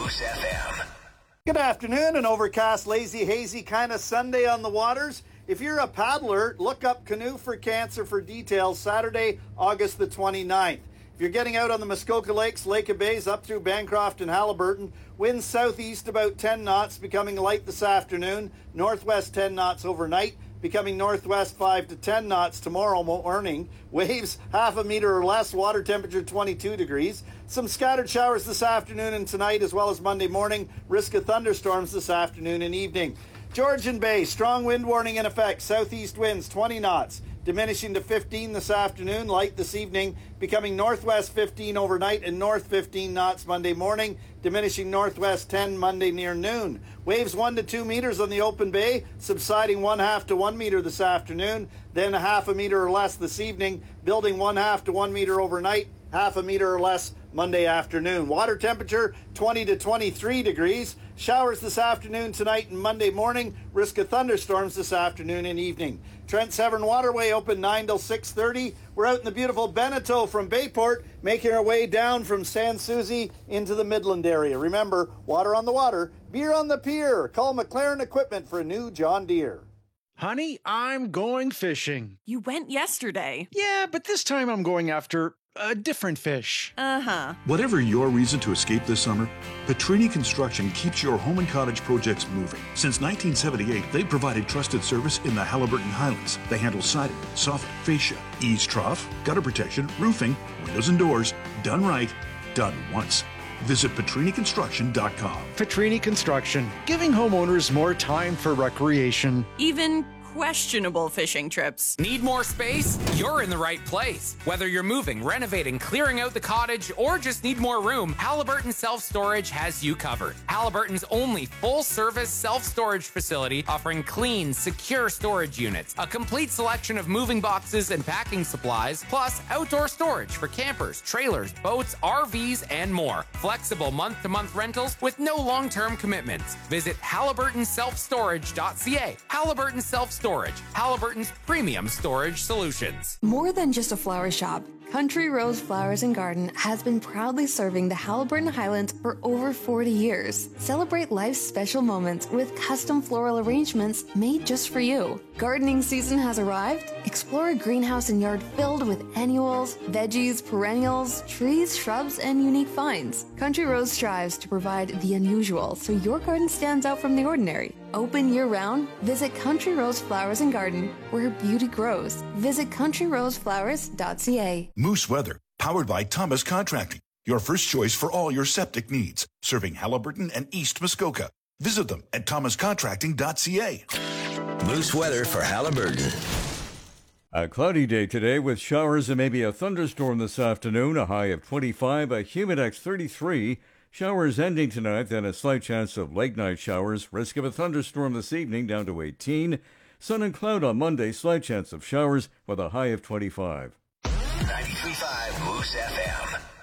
Moose FM. Good afternoon. An overcast, lazy, hazy kind of Sunday on the waters. If you're a paddler, look up Canoe for Cancer for details. Saturday, August the 29th. If you're getting out on the Muskoka Lakes, Lake of Bays, up through Bancroft and Haliburton, winds southeast about 10 knots, becoming light this afternoon. Northwest 10 knots overnight, becoming northwest 5 to 10 knots tomorrow morning. Waves half a meter or less, water temperature 22 degrees. Some scattered showers this afternoon and tonight, as well as Monday morning. Risk of thunderstorms this afternoon and evening. Georgian Bay, strong wind warning in effect. Southeast winds 20 knots, diminishing to 15 this afternoon, light this evening, becoming northwest 15 overnight and north 15 knots Monday morning, diminishing northwest 10 Monday near noon. Waves 1 to 2 meters on the open bay, subsiding 1/2 to 1 meter this afternoon, then a half a meter or less this evening, building 1/2 to 1 meter overnight, half a meter or less Monday afternoon. Water temperature 20 to 23 degrees. Showers this afternoon, tonight, and Monday morning. Risk of thunderstorms this afternoon and evening. Trent Severn Waterway open 9 till 6:30. We're out in the beautiful Beneteau from Bayport, making our way down from San Souci into the Midland area. Remember, water on the water, beer on the pier. Call McLaren Equipment for a new John Deere. Honey, I'm going fishing. You went yesterday. Yeah, but this time I'm going after a different fish. Uh-huh. Whatever your reason to escape this summer, Petrini Construction keeps your home and cottage projects moving. Since 1978, they've provided trusted service in the Haliburton Highlands. They handle siding, soffit, fascia, eaves trough, gutter protection, roofing, windows and doors. Done right, done once. Visit PetriniConstruction.com. Petrini Construction, giving homeowners more time for recreation. Even questionable fishing trips. Need more space? You're in the right place. Whether you're moving, renovating, clearing out the cottage, or just need more room, Haliburton Self-Storage has you covered. Haliburton's only full-service self-storage facility offering clean, secure storage units, a complete selection of moving boxes and packing supplies, plus outdoor storage for campers, trailers, boats, RVs, and more. Flexible month-to-month rentals with no long-term commitments. Visit HaliburtonSelfStorage.ca. Haliburton Self-Storage, Haliburton's premium storage solutions. More than just a flower shop, Country Rose Flowers and Garden has been proudly serving the Haliburton Highlands for over 40 years. Celebrate life's special moments with custom floral arrangements made just for you. Gardening season has arrived. Explore a greenhouse and yard filled with annuals, veggies, perennials, trees, shrubs, and unique finds. Country Rose strives to provide the unusual so your garden stands out from the ordinary. Open year-round, visit Country Rose Flowers and Garden, where beauty grows. Visit countryroseflowers.ca. Moose Weather, powered by Thomas Contracting. Your first choice for all your septic needs. Serving Haliburton and East Muskoka. Visit them at thomascontracting.ca. Moose weather for Haliburton. A cloudy day today with showers and maybe a thunderstorm this afternoon. A high of 25, a humidex 33. Showers ending tonight, then a slight chance of late-night showers. Risk of a thunderstorm this evening down to 18. Sun and cloud on Monday, slight chance of showers with a high of 25. 93.5 Moose FM.